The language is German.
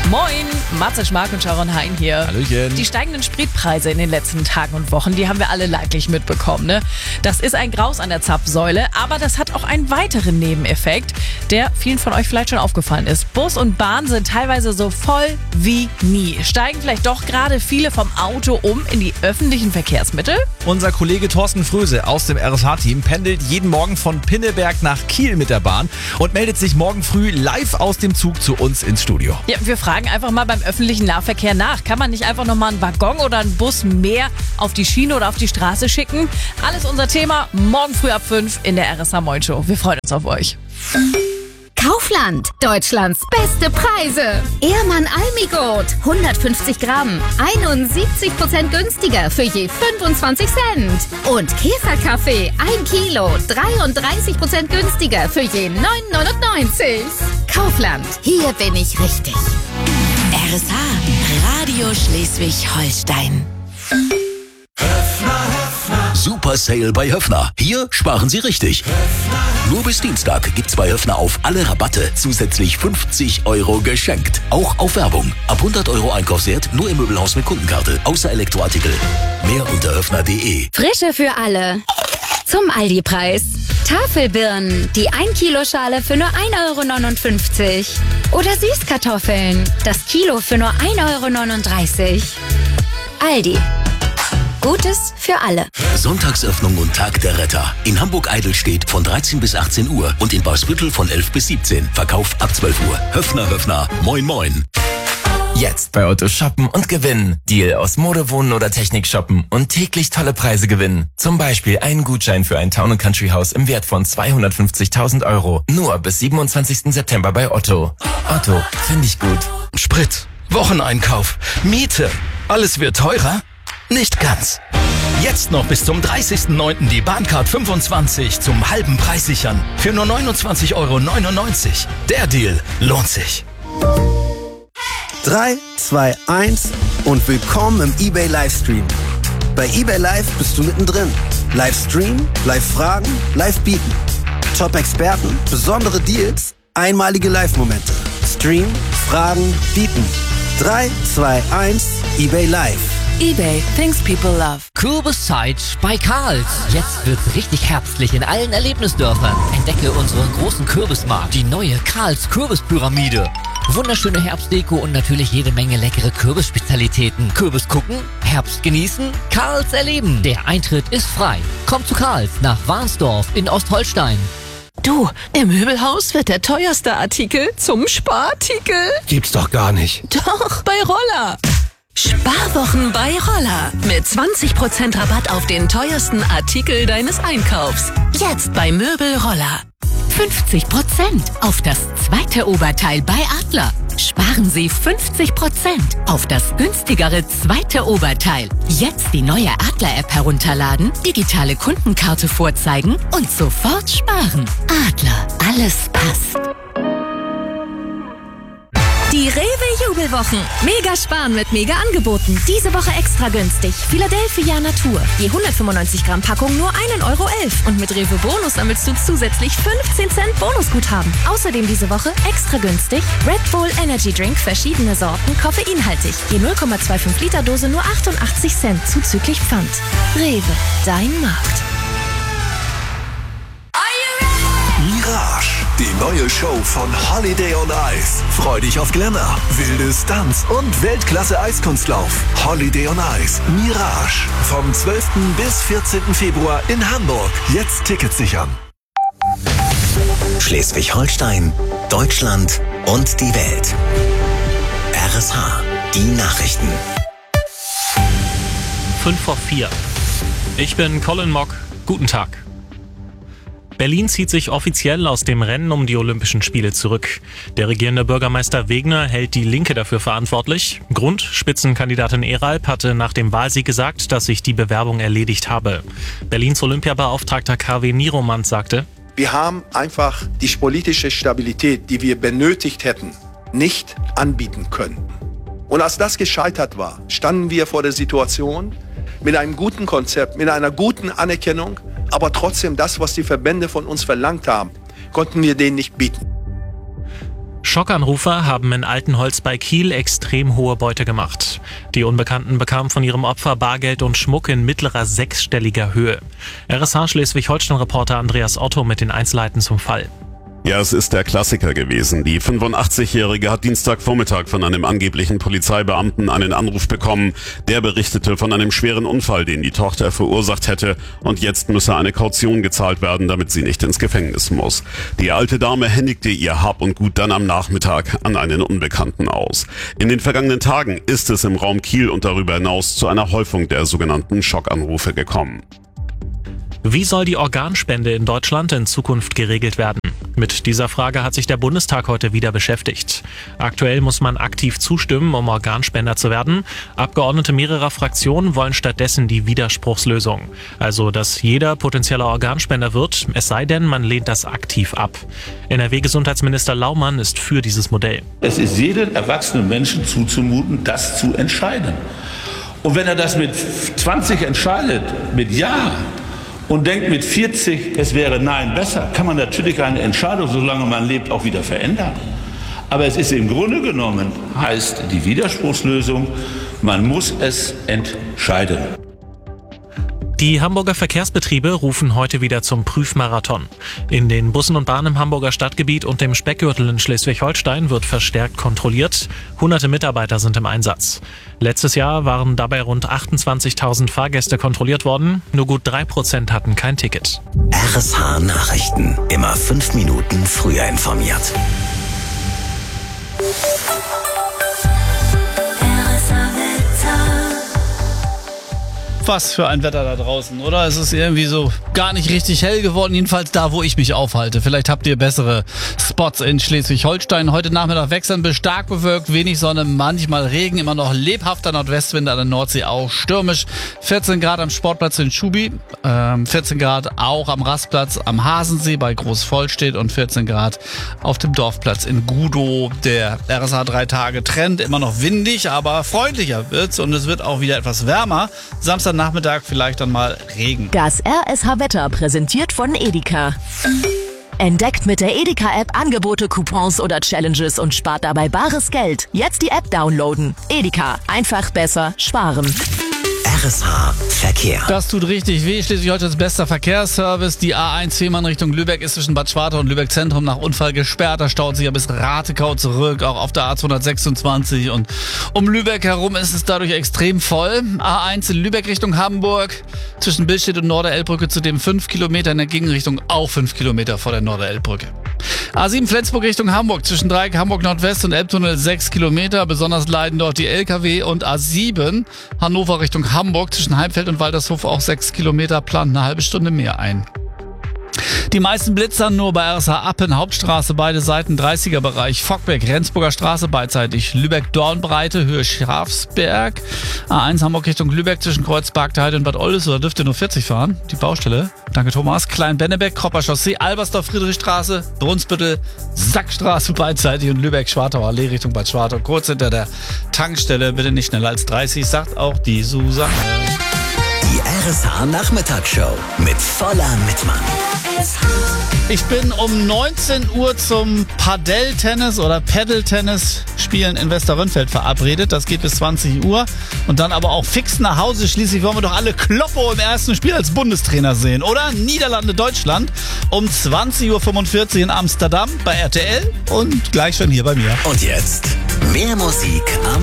Moin, Matze Schmark und Sharon Hein hier. Hallöchen. Die steigenden Spritpreise in den letzten Tagen und Wochen, die haben wir alle leidlich mitbekommen. Ne? Das ist ein Graus an der Zapfsäule, aber das hat auch einen weiteren Nebeneffekt, der vielen von euch vielleicht schon aufgefallen ist. Bus und Bahn sind teilweise so voll wie nie. Steigen vielleicht doch gerade viele vom Auto in die öffentlichen Verkehrsmittel? Unser Kollege Thorsten Fröse aus dem RSH-Team pendelt jeden Morgen von Pinneberg nach Kiel mit der Bahn und meldet sich morgen früh live aus dem Zug zu uns ins Studio. Ja, wir fragen einfach mal beim öffentlichen Nahverkehr nach. Kann man nicht einfach nochmal einen Waggon oder einen Bus mehr auf die Schiene oder auf die Straße schicken? Alles unser Thema morgen früh ab 5 in der RSH Moin Show. Wir freuen uns auf euch. Kaufland, Deutschlands beste Preise. Ehrmann Almigot, 150 Gramm, 71% günstiger für je 25 Cent. Und Käferkaffee, 1 Kilo, 33% günstiger für je 9,99. Kaufland, hier bin ich richtig. RSH, Radio Schleswig-Holstein. Super Sale bei Höffner. Hier sparen Sie richtig. Nur bis Dienstag gibt's bei Höffner auf alle Rabatte zusätzlich 50 € geschenkt. Auch auf Werbung. Ab 100 € Einkaufswert nur im Möbelhaus mit Kundenkarte. Außer Elektroartikel. Mehr unter höffner.de. Frische für alle. Zum Aldi-Preis. Tafelbirnen, die 1 Kilo Schale für nur 1,59 €. Oder Süßkartoffeln, das Kilo für nur 1,39 €. Aldi. Gutes für alle. Sonntagsöffnung und Tag der Retter. In Hamburg-Eidelstedt von 13 bis 18 Uhr und in Bausbüttel von 11 bis 17. Verkauf ab 12 Uhr. Höffner. Moin moin. Jetzt bei Otto shoppen und gewinnen. Deal aus Mode, Wohnen oder Technik shoppen und täglich tolle Preise gewinnen. Zum Beispiel einen Gutschein für ein Town & Country Haus im Wert von 250.000 €. Nur bis 27. September bei Otto. Otto, finde ich gut. Sprit, Wocheneinkauf, Miete. Alles wird teurer? Nicht ganz. Jetzt noch bis zum 30.09. die Bahncard 25 zum halben Preis sichern. Für nur 29,99 €. Der Deal lohnt sich. 3, 2, 1 und willkommen im eBay Livestream. Bei eBay Live bist du mittendrin. Livestream, Live-Fragen, Live-Bieten. Top-Experten, besondere Deals, einmalige Live-Momente. Stream, Fragen, Bieten. 3, 2, 1, eBay Live. eBay, things people love. Kürbiszeit bei Karls. Jetzt wird's richtig herbstlich in allen Erlebnisdörfern. Entdecke unseren großen Kürbismarkt, die neue Karls Kürbispyramide. Wunderschöne Herbstdeko und natürlich jede Menge leckere Kürbisspezialitäten. Kürbis gucken, Herbst genießen, Karls erleben. Der Eintritt ist frei. Kommt zu Karls nach Warnsdorf in Ostholstein. Du, im Möbelhaus wird der teuerste Artikel zum Sparartikel. Gibt's doch gar nicht. Doch, bei Roller. Sparwochen bei Roller. Mit 20% Rabatt auf den teuersten Artikel deines Einkaufs. Jetzt bei Möbel Roller. 50% auf das zweite Oberteil bei Adler. Sparen Sie 50% auf das günstigere zweite Oberteil. Jetzt die neue Adler-App herunterladen, digitale Kundenkarte vorzeigen und sofort sparen. Adler, alles passt. Die Rewe-Jubelwochen. Mega sparen mit Mega-Angeboten. Diese Woche extra günstig. Philadelphia Natur. Je 195 Gramm Packung nur 1,11 € Und mit Rewe Bonus sammelst du zusätzlich 15 Cent Bonusguthaben. Außerdem diese Woche extra günstig Red Bull Energy Drink, verschiedene Sorten, koffeinhaltig. Je 0,25 Liter Dose nur 88 Cent zuzüglich Pfand. Rewe, dein Markt. Mirage, die neue Show von Holiday on Ice. Freu dich auf Glamour, wilde Stunts und Weltklasse-Eiskunstlauf. Holiday on Ice, Mirage. Vom 12. bis 14. Februar in Hamburg. Jetzt Tickets sichern. Schleswig-Holstein, Deutschland und die Welt. RSH, die Nachrichten. 5:04. Ich bin Colin Mock. Guten Tag. Berlin zieht sich offiziell aus dem Rennen um die Olympischen Spiele zurück. Der regierende Bürgermeister Wegner hält die Linke dafür verantwortlich. Grund: Spitzenkandidatin Eralp hatte nach dem Wahlsieg gesagt, dass sich die Bewerbung erledigt habe. Berlins Olympiabeauftragter KW Nieromant sagte: Wir haben einfach die politische Stabilität, die wir benötigt hätten, nicht anbieten können. Und als das gescheitert war, standen wir vor der Situation mit einem guten Konzept, mit einer guten Anerkennung, aber trotzdem das, was die Verbände von uns verlangt haben, konnten wir denen nicht bieten. Schockanrufer haben in Altenholz bei Kiel extrem hohe Beute gemacht. Die Unbekannten bekamen von ihrem Opfer Bargeld und Schmuck in mittlerer sechsstelliger Höhe. RSH Schleswig-Holstein-Reporter Andreas Otto mit den Einzelheiten zum Fall. Ja, es ist der Klassiker gewesen. Die 85-Jährige hat Dienstagvormittag von einem angeblichen Polizeibeamten einen Anruf bekommen. Der berichtete von einem schweren Unfall, den die Tochter verursacht hätte, und jetzt müsse eine Kaution gezahlt werden, damit sie nicht ins Gefängnis muss. Die alte Dame händigte ihr Hab und Gut dann am Nachmittag an einen Unbekannten aus. In den vergangenen Tagen ist es im Raum Kiel und darüber hinaus zu einer Häufung der sogenannten Schockanrufe gekommen. Wie soll die Organspende in Deutschland in Zukunft geregelt werden? Mit dieser Frage hat sich der Bundestag heute wieder beschäftigt. Aktuell muss man aktiv zustimmen, um Organspender zu werden. Abgeordnete mehrerer Fraktionen wollen stattdessen die Widerspruchslösung. Also, dass jeder potenzieller Organspender wird, es sei denn, man lehnt das aktiv ab. NRW-Gesundheitsminister Laumann ist für dieses Modell. Es ist jedem erwachsenen Menschen zuzumuten, das zu entscheiden. Und wenn er das mit 20 entscheidet, mit Ja, und denkt mit 40, es wäre Nein besser, kann man natürlich eine Entscheidung, solange man lebt, auch wieder verändern. Aber es ist im Grunde genommen, heißt die Widerspruchslösung, man muss es entscheiden. Die Hamburger Verkehrsbetriebe rufen heute wieder zum Prüfmarathon. In den Bussen und Bahnen im Hamburger Stadtgebiet und dem Speckgürtel in Schleswig-Holstein wird verstärkt kontrolliert. Hunderte Mitarbeiter sind im Einsatz. Letztes Jahr waren dabei rund 28.000 Fahrgäste kontrolliert worden. Nur gut 3% hatten kein Ticket. RSH Nachrichten. Immer 5 Minuten früher informiert. Was für ein Wetter da draußen, oder? Es ist irgendwie so gar nicht richtig hell geworden, jedenfalls da, wo ich mich aufhalte. Vielleicht habt ihr bessere Spots in Schleswig-Holstein. Heute Nachmittag wechseln bis stark bewölkt, wenig Sonne, manchmal Regen, immer noch lebhafter Nordwestwind an der Nordsee, auch stürmisch. 14 Grad am Sportplatz in Schubi, 14 Grad auch am Rastplatz am Hasensee bei Großvollstedt und 14 Grad auf dem Dorfplatz in Gudow. Der RSH 3-Tage-Trend, immer noch windig, aber freundlicher wird's und es wird auch wieder etwas wärmer. Samstagnachmittag vielleicht dann mal Regen. Das RSH-Wetter präsentiert von Edeka. Entdeckt mit der Edeka-App Angebote, Coupons oder Challenges und spart dabei bares Geld. Jetzt die App downloaden. Edeka. Einfach besser sparen. RSH Verkehr. Das tut richtig weh. Schleswig-Holsteins bester Verkehrsservice. Die A1 Fehmarn Richtung Lübeck ist zwischen Bad Schwartau und Lübeck Zentrum nach Unfall gesperrt. Da staut sich ja bis Ratekau zurück, auch auf der A226. Und um Lübeck herum ist es dadurch extrem voll. A1 in Lübeck Richtung Hamburg. Zwischen Billstedt und Norderelbbrücke zudem 5 Kilometer. In der Gegenrichtung auch 5 Kilometer vor der Norderelbbrücke. A7 Flensburg Richtung Hamburg. Zwischen Dreieck Hamburg Nordwest und Elbtunnel 6 Kilometer. Besonders leiden dort die LKW. Und A7 Hannover Richtung Hamburg zwischen Heimfeld und Waltershof auch 6 Kilometer, plant eine halbe Stunde mehr ein. Die meisten blitzern nur bei RSH Appen, Hauptstraße, beide Seiten 30er-Bereich, Fockbeck, Rendsburger Straße beidseitig, Lübeck-Dornbreite, Höhe Schafsberg, A1 Hamburg Richtung Lübeck zwischen Kreuzberg, der Heide und Bad Oldesloe, da dürft ihr nur 40 fahren, die Baustelle. Danke Thomas. Klein-Bennebeck, Kropper Chaussee, Albersdorf, Friedrichstraße, Brunsbüttel, Sackstraße beidseitig und Lübeck-Schwartauer Allee Richtung Bad Schwartau, kurz hinter der Tankstelle, bitte nicht schneller als 30, sagt auch die Susanne. Die RSH Nachmittagsshow mit voller Mitmann. Ich bin um 19 Uhr zum Padel-Tennis oder Paddle-Tennis-Spielen in Westerrönfeld verabredet. Das geht bis 20 Uhr. Und dann aber auch fix nach Hause. Schließlich wollen wir doch alle Kloppo im ersten Spiel als Bundestrainer sehen, oder? Niederlande, Deutschland um 20.45 Uhr in Amsterdam bei RTL und gleich schon hier bei mir. Und jetzt mehr Musik am